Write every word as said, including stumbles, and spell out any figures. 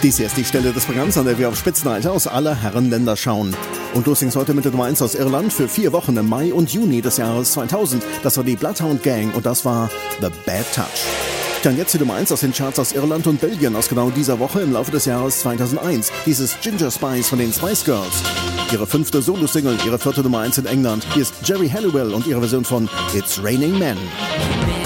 Dies hier ist die Stelle des Programms, an der wir auf Spitzenreiter aus aller Herrenländer schauen. Und los ging's heute mit der Nummer eins aus Irland für vier Wochen im Mai und Juni des Jahres zweitausend. Das war die Bloodhound Gang und das war The Bad Touch. Dann jetzt die Nummer eins aus den Charts aus Irland und Belgien aus genau dieser Woche im Laufe des Jahres zweitausendeins. Dieses Ginger Spice von den Spice Girls. Ihre fünfte Solo-Single, ihre vierte Nummer eins in England. Hier ist Jerry Halliwell und ihre Version von It's Raining Men.